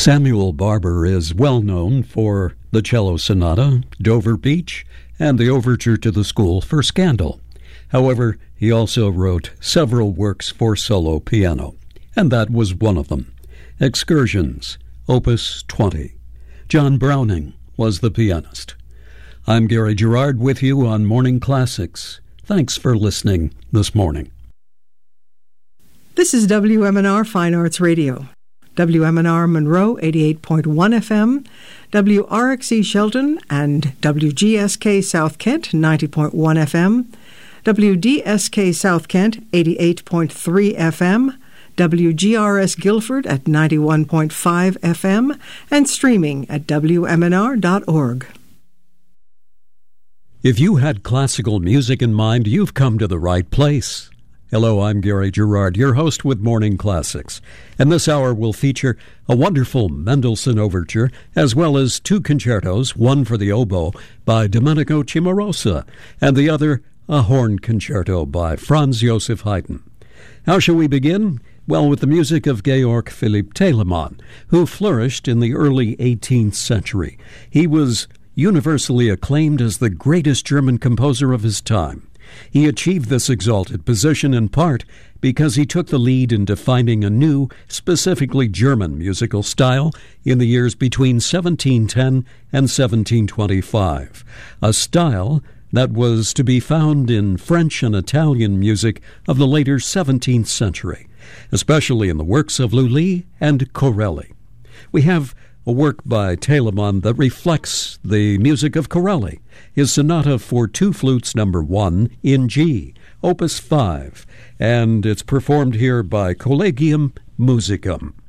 Samuel Barber is well known for the Cello Sonata, Dover Beach, and the Overture to the School for Scandal. However, he also wrote several works for solo piano, and that was one of them. Excursions, Opus 20. John Browning was the pianist. I'm Gary Gerard with you on Morning Classics. Thanks for listening this morning. This is WMNR Fine Arts Radio. WMNR Monroe 88.1 FM, WRXE Shelton and WGSK South Kent 90.1 FM, WDSK South Kent 88.3 FM, WGRS Guilford at 91.5 FM, and streaming at WMNR.org. If you had classical music in mind, you've come to the right place. Hello, I'm Gary Gerard, your host with Morning Classics, and this hour will feature a wonderful Mendelssohn overture, as well as two concertos, one for the oboe by Domenico Cimarosa, and the other a horn concerto by Franz Joseph Haydn. How shall we begin? Well, with the music of Georg Philipp Telemann, who flourished in the early 18th century. He was universally acclaimed as the greatest German composer of his time. He achieved this exalted position in part because he took the lead in defining a new, specifically German musical style in the years between 1710 and 1725, a style that was to be found in French and Italian music of the later 17th century, especially in the works of Lully and Corelli. We have a work by Telemann that reflects the music of Corelli, his Sonata for Two Flutes No. 1 in G, Opus 5, and it's performed here by Collegium Musicum.